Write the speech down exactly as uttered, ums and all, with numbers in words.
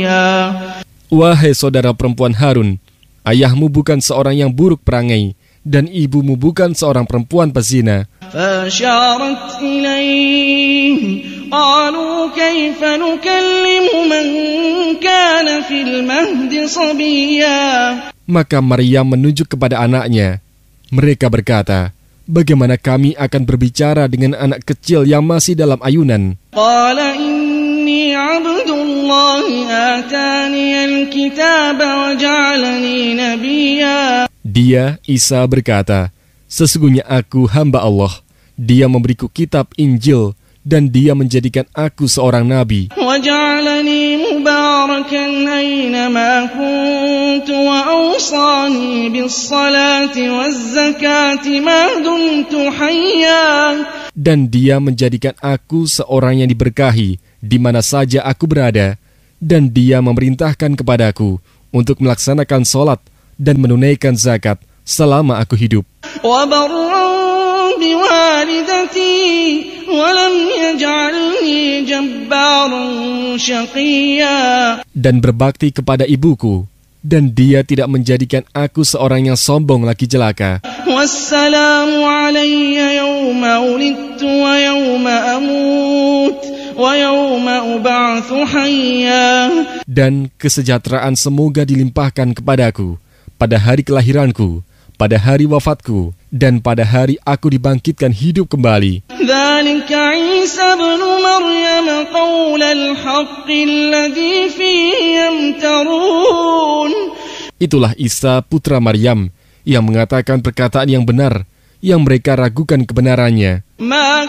صبيا. Wahai saudara perempuan Harun, ayahmu bukan seorang yang buruk perangai, dan ibumu bukan seorang perempuan pezina. فأشارت إليه قالوا كيف نكلم من كان في المهد صبيا. Maka Maryam menunjuk kepada anaknya. Mereka berkata, bagaimana kami akan berbicara dengan anak kecil yang masih dalam ayunan? قال إني عبد الله آتاني الكتاب وجعلني نبيا. Dia, Isa, berkata, sesungguhnya aku hamba Allah. Dia memberiku kitab Injil, dan dia menjadikan aku seorang nabi. وجعلني مباركا أينما كنت وأوصاني بالصلاة والزكاة ما دمت حيا. Dan dia menjadikan aku seorang yang diberkahi di mana saja aku berada, dan dia memerintahkan kepadaku untuk melaksanakan sholat dan menunaikan zakat selama aku hidup. وبرا بوالدتي ولم يجعلني جبارا شقيا. Dan berbakti kepada ibuku, dan dia tidak menjadikan aku seorang yang sombong lagi celaka. والسلام علي يوم ولدت ويوم أموت ويوم أبعث حيا. Dan kesejahteraan semoga dilimpahkan kepadaku pada hari kelahiranku, pada hari wafatku, dan pada hari aku dibangkitkan hidup kembali. ذلك عيسى ابن مريم قول الحق الذي فيه يمترون. Itulah Isa putra Maryam yang mengatakan perkataan yang benar yang mereka ragukan kebenarannya. ما